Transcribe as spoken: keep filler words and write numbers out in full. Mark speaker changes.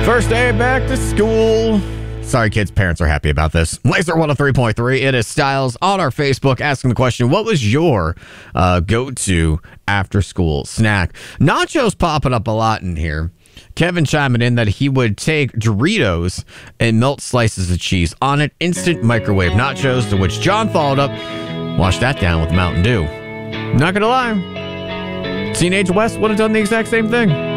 Speaker 1: First day back to school. Sorry, kids. Parents are happy about this. Laser one oh three point three. It is Styles on our Facebook asking the question, what was your uh, go-to after-school snack? Nachos popping up a lot in here. Kevin chiming in that he would take Doritos and melt slices of cheese on an instant microwave nachos, to which John followed up, wash that down with Mountain Dew. Not going to lie. Teenage West would have done the exact same thing.